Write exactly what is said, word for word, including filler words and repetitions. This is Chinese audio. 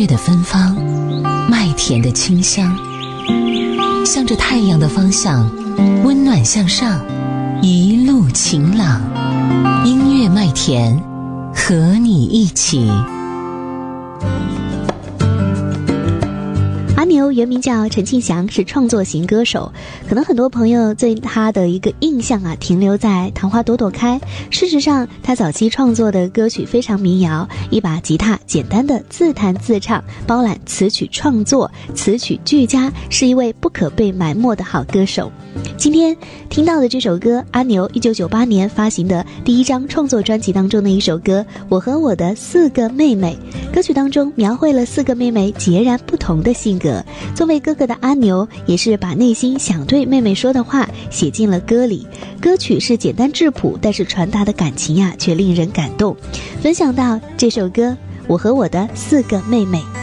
的芬芳，麦田的清香，向着太阳的方向，温暖向上，一路晴朗。音乐麦田，和你一起。 阿牛原名叫陈庆祥，是创作型歌手。可能很多朋友对他的一个印象啊，停留在《昙花朵朵开》。事实上，他早期创作的歌曲非常民谣，一把吉他简单的自弹自唱，包揽词曲创作，词曲俱佳，是一位不可被埋没的好歌手。今天听到的这首歌，阿牛一九九八年发行的第一张创作专辑当中的一首歌《我和我的四个妹妹》。歌曲当中描绘了四个妹妹截然不同的性格，作为哥哥的阿牛也是把内心想对妹妹说的话写进了歌里。歌曲是简单质朴，但是传达的感情呀却令人感动。分享到这首歌《我和我的四个妹妹》。